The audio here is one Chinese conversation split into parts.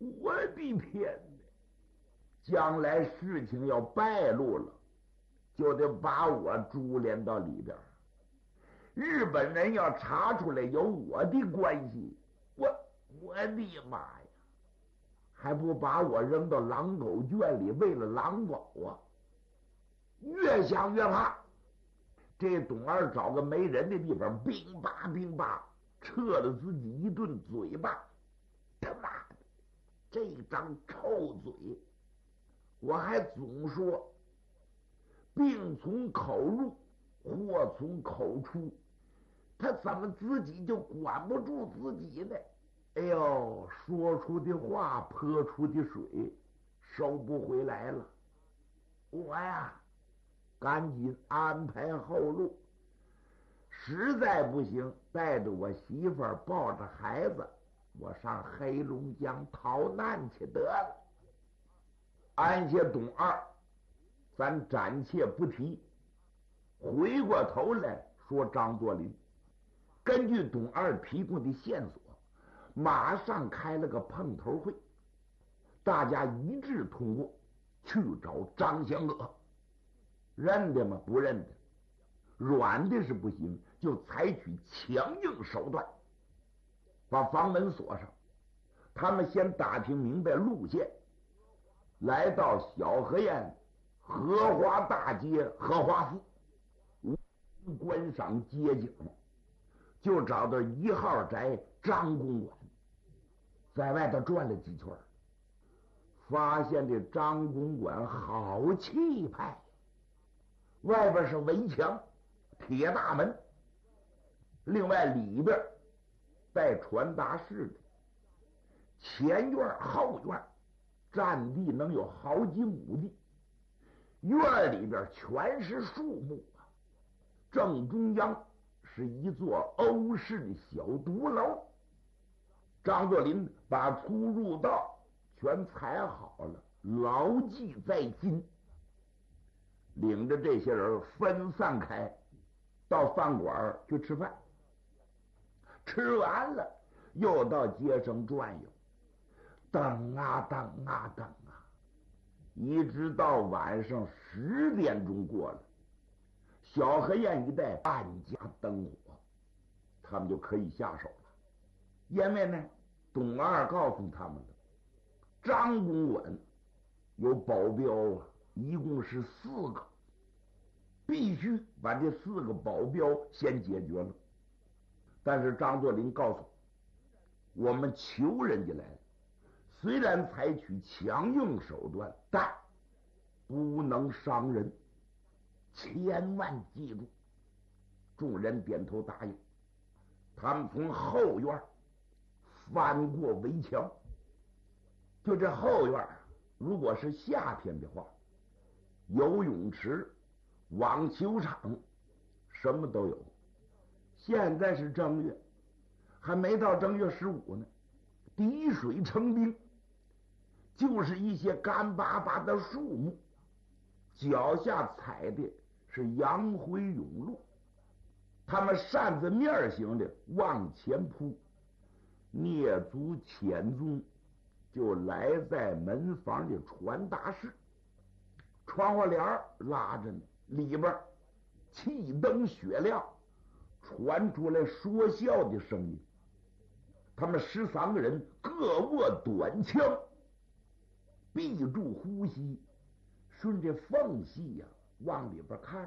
我的天哪！将来事情要败露了，就得把我株连到里边。日本人要查出来有我的关系，我的妈呀！还不把我扔到狼狗圈里喂了狼狗啊！越想越怕。这董二找个没人的地方，兵吧兵吧，撤了自己一顿嘴巴。他妈的，这张臭嘴！我还总说，病从口入，祸从口出。他怎么自己就管不住自己呢？哎呦，说出的话泼出的水收不回来了。我呀，赶紧安排后路，实在不行，带着我媳妇儿，抱着孩子，我上黑龙江逃难去得了。安下董二，咱暂且不提。回过头来说张作霖，根据董二提供的线索，马上开了个碰头会，大家一致通过去找张香娥。认得吗？不认得。软的是不行，就采取强硬手段，把房门锁上。他们先打听明白路线，来到小河沿荷花大街荷花寺观赏街景，就找到1号宅张公馆，在外头转了几圈，发现这张公馆好气派，外边是围墙铁大门，另外里边带传达室的，前院后院占地能有好几亩地，院里边全是树木啊。正中央是一座欧式小独楼，张作霖把出入道全踩好了，牢记在心。领着这些人分散开，到饭馆去吃饭。吃完了，又到街上转悠，等啊等啊等啊，一直到晚上10点钟过了，小河沿一带万家灯火，他们就可以下手了。因为呢，董二告诉他们了，张公馆有保镖啊，一共是4个，必须把这4个保镖先解决了。但是张作霖告诉我们，求人家来了，虽然采取强硬手段，但不能伤人，千万记住。众人点头答应。他们从后院翻过围墙，就这后院，如果是夏天的话，游泳池、网球场什么都有。现在是正月，还没到正月15呢，滴水成冰，就是一些干巴巴的树木，脚下踩的是杨辉甬路，他们扇子面型的往前扑，蹑足潜踪，就来在门房的传达室，窗户帘拉着呢，里边气灯雪亮，传出来说笑的声音。他们13个人各握短枪，闭住呼吸，顺着缝隙呀往里边看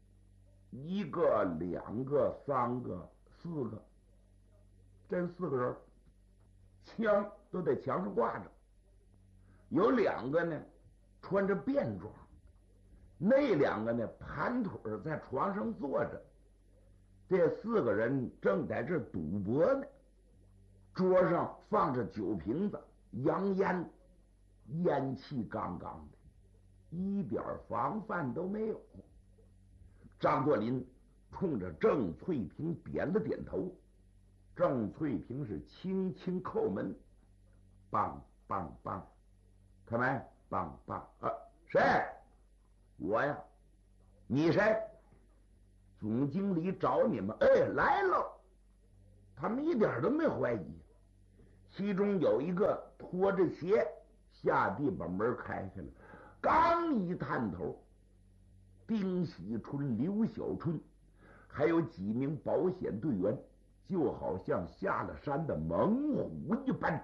，1个、2个、3个、4个，这4个人枪都在墙上挂着，有2个呢穿着便装，那2个呢盘腿在床上坐着。这4个人正在这赌博呢，桌上放着酒瓶子、洋烟，烟气杠杠的，一点防范都没有。张作霖冲着郑翠萍点了点头，郑翠萍是轻轻叩门，梆梆梆，开门，梆梆，谁？我呀。你谁？总经理找你们。哎，来了。他们一点都没怀疑， 其中有一个拖着鞋下地把门开开了，刚一探头，丁喜春、刘小春还有几名保险队员，就好像下了山的猛虎一般，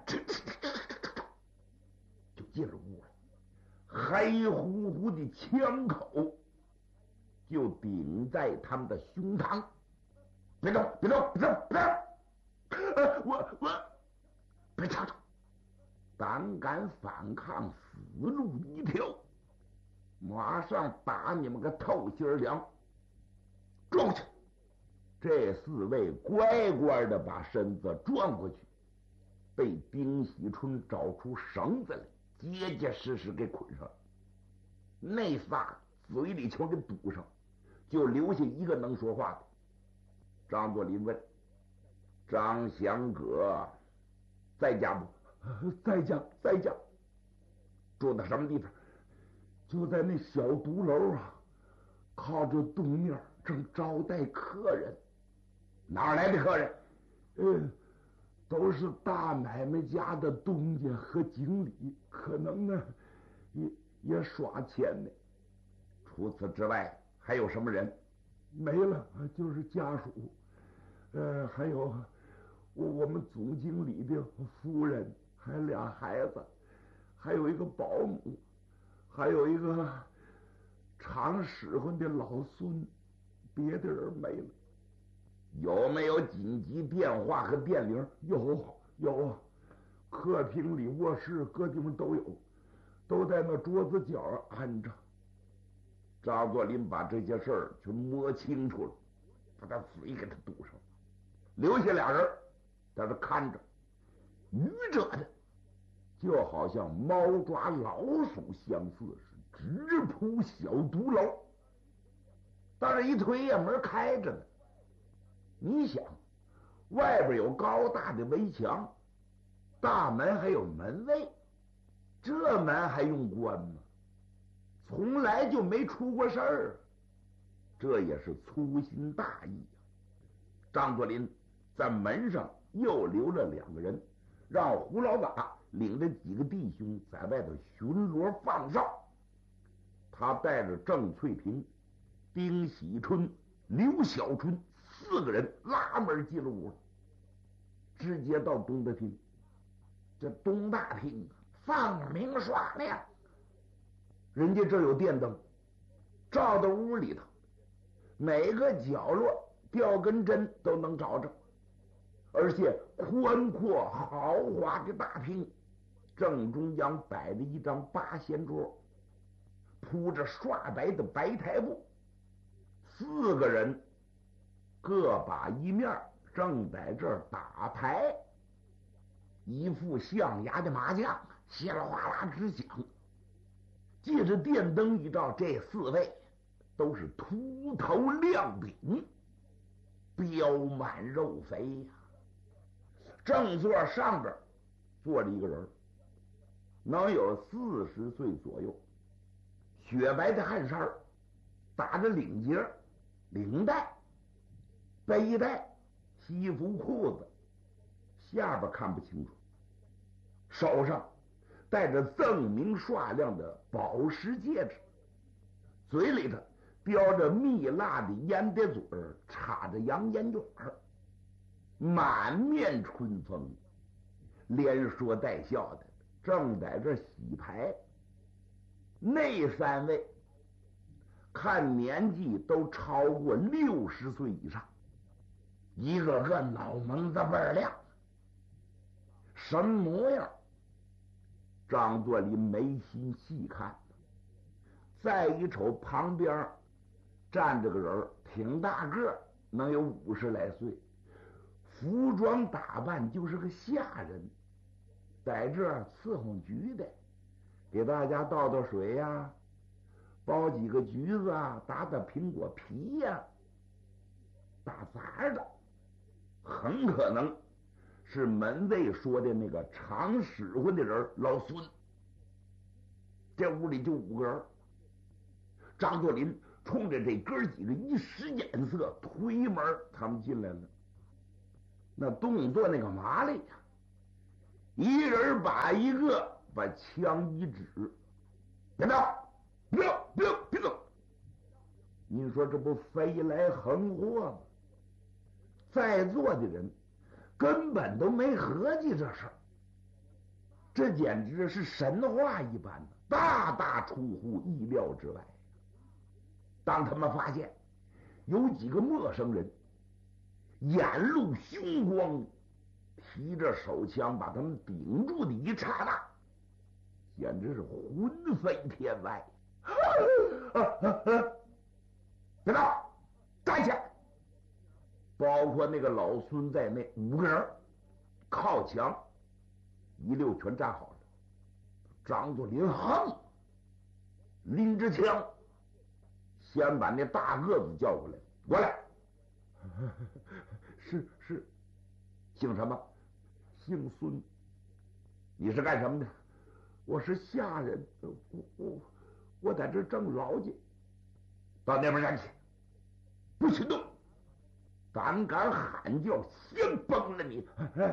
就进了屋了。黑乎乎的枪口就顶在他们的胸膛，别动，别动，别动，别动！我别吵吵，胆敢反抗，死路一条！马上打你们个透心凉！转过去！这4位乖乖的把身子转过去，被丁喜春找出绳子来，结结实实给捆上。那仨嘴里全给堵上，就留下一个能说话的。张作霖问：“张祥葛在家不？”“在家，在家。”“住在什么地方？”“就在那小独楼啊，靠着东面，正招待客人。”“哪儿来的客人？”“都是大买卖家的东家和经理，可能呢也耍钱呢。”“除此之外还有什么人？”“没了，就是家属。还有我们总经理的夫人，还2孩子，还有一个保姆，还有一个常使唤的老孙，别的人没了。”“有没有紧急电话和电铃？”“有啊，客厅里、卧室各地方都有，都在那桌子角安着。”张作霖把这些事儿全摸清楚了，把他嘴给他堵上，留下2人在这看着。愚者的就好像猫抓老鼠相似，是直扑小独楼。但是一推呀，门开着呢。你想，外边有高大的围墙，大门还有门卫，这门还用关吗？从来就没出过事儿，这也是粗心大意啊。张作霖在门上又留了2个人，让胡老大领着几个弟兄在外头巡逻放哨。他带着郑翠萍、丁喜春、刘小春4个人拉门进了屋了，直接到东大厅。这东大厅放明耍亮，人家这有电灯照到屋里头，每个角落掉根针都能找着。而且宽阔豪华的大厅正中央摆着一张8仙桌，铺着刷白的白台布，4个人各把一面，正在这儿打牌，一副象牙的麻将稀里哗啦直响。借着电灯一照，这4位都是秃头亮饼，膘满肉肥呀。正座上边坐着一个人，能有40岁左右，雪白的汗衫，打着领结、领带、背带、西服裤子，下边看不清楚，手上戴着锃明刷亮的宝石戒指，嘴里头叼着蜜蜡的烟袋嘴儿，插着洋烟卷儿，满面春风，连说带笑的正在这洗牌。那3位看年纪都超过60岁以上，一个个脑门子倍儿亮，什么模样张作霖没心细看。再一瞅旁边站着个人，挺大个，能有50来岁，服装打扮就是个下人，在这儿伺候局的，给大家倒倒水呀，剥几个橘子啊，打打苹果皮呀，打杂的，很可能是门卫说的那个常使唤的人老孙。这屋里就5个人，张作霖冲着这哥几个一使眼色，推门他们进来了。那动作那个麻利呀， 一人把一个把枪一指，别动，别动！您说这不飞来横祸吗？在座的人根本都没合计这事儿，这简直是神话一般的，大大出乎意料之外。当他们发现有几个陌生人眼露凶光，提着手枪把他们顶住的一刹那，简直是魂飞天外。别动，站起来！包括那个老孙在内5个人靠墙一溜全站好了。张作霖哼，拎着枪先把那大个子叫过来，过来。是，姓什么？姓孙。你是干什么的？我是下人，我在这正劳去。到那边站起，不许动！胆敢喊叫，先崩了你！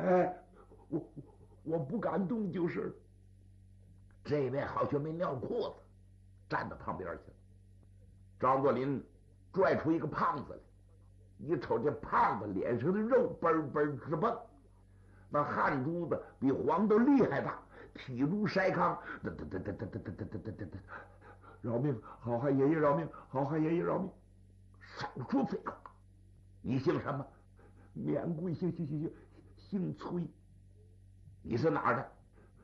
我不敢动就是了。这位好像没尿裤子，站到旁边去了。张作霖拽出一个胖子来，一瞅这胖子脸上的肉嘣嘣直蹦，那汗珠子比黄豆厉害大，体如筛糠，饶命！好汉爷爷饶命！好汉爷爷饶命！少说废话！你姓什么？免贵姓崔。你是哪儿的？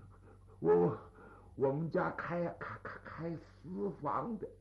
我们家开私房的。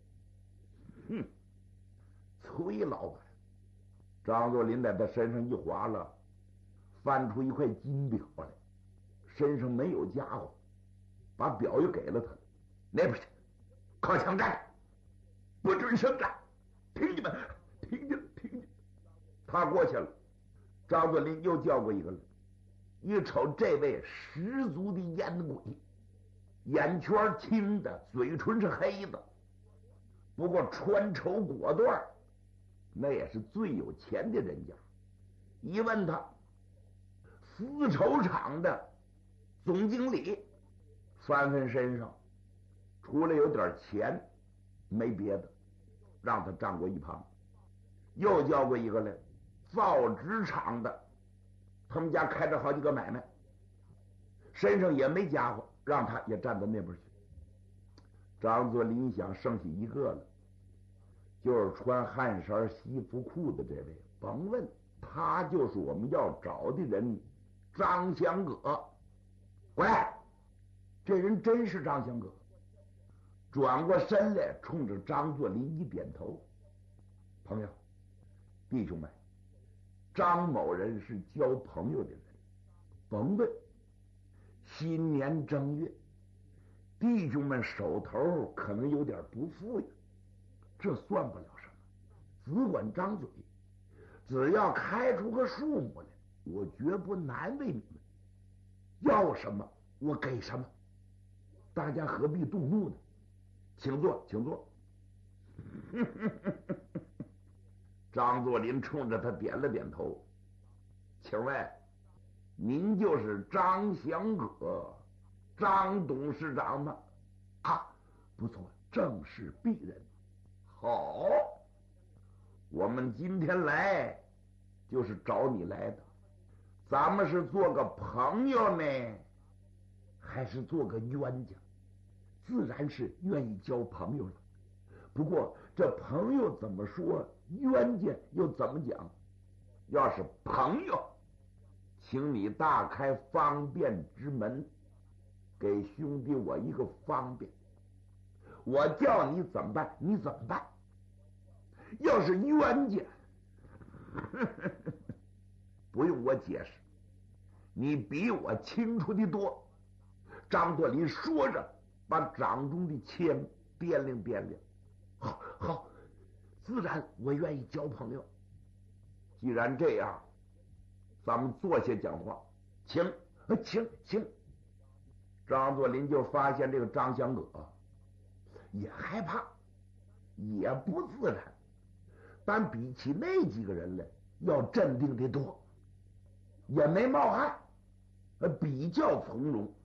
崔老板。张作霖在他身上一划了，翻出一块金表来，身上没有家伙，把表又给了他。那边去，靠墙站，不准声战，听见没？听见。他过去了。张作霖又叫过一个来，一瞅这位十足的烟鬼，眼圈青的，嘴唇是黑的，不过穿绸裹缎，那也是最有钱的人家。一问他，丝绸厂的总经理，翻身上除了有点钱没别的，让他站过一旁。又叫过一个来，造纸厂的，他们家开着好几个买卖，身上也没家伙，让他也站到那边去。张作霖想剩下一个了，就是穿汗衫西服裤的这位，甭问，他就是我们要找的人，张香葛。喂，这人真是张香葛。转过身来，冲着张作霖一点头：“朋友，弟兄们，张某人是交朋友的人，甭问。新年正月，弟兄们手头可能有点不富裕，这算不了什么，只管张嘴，只要开出个数目来，我绝不难为你们。要什么我给什么，大家何必动怒呢？请坐，请坐。”张作霖冲着他点了点头：“请问您就是张香葛，张董事长吗？”“啊，不错，正是鄙人。”“好，我们今天来就是找你来的，咱们是做个朋友呢，还是做个冤家？自然是愿意交朋友了。不过这朋友怎么说，冤家又怎么讲？要是朋友，请你大开方便之门，给兄弟我一个方便。我叫你怎么办，你怎么办？要是冤家，不用我解释，你比我清楚的多。”张作霖说着，把掌中的签掂量掂量。“好，自然我愿意交朋友。既然这样，咱们坐下讲话。请。”张作霖就发现这个张香葛也害怕，也不自然，但比起那几个人来要镇定得多，也没冒汗， 比较从容。